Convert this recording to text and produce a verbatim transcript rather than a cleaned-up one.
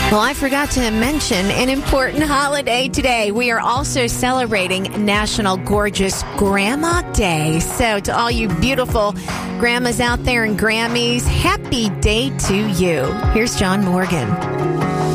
Well, I forgot to mention an important holiday today. We are also celebrating National Gorgeous Grandma Day. So to all you beautiful grandmas out there and Grammys, happy day to you. Here's John Morgan.